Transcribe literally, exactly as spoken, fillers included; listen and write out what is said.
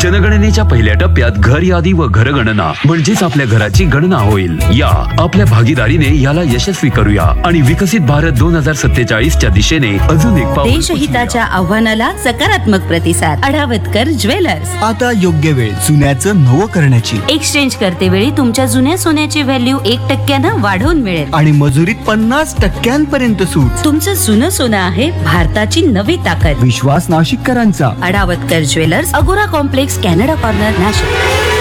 जनगणनेच्या पहिल्या टप्प्यात घर यादी व घरगणना म्हणजेच आपल्या घराची गणना होईल. या आपल्या भागीदारीने याला यशस्वी करूया आणि विकसित भारत दोन हजार सत्तेचाळीस च्या दिशेने अजून एक पाऊल. देशहिताच्या आव्हानाला सकारात्मक प्रतिसाद. अडावतकर ज्वेलर्स. आता योग्य वेळ जुन्याचं नवं करण्याची. एक्सचेंज करते वेळी तुमच्या जुन्या सोन्याची व्हॅल्यू एक टक्क्यानं वाढवून मिळेल आणि मजुरीत पन्नास टक्क्यांपर्यंत सूट. तुमचं जुनं सोनं आहे भारताची नवी ताकद. विश्वास नाशिककरांचा. अडावतकर ज्वेलर्स, अगोरा कॉम्प्लेक्स, कॅनडा कॉर्नर, नाशिक.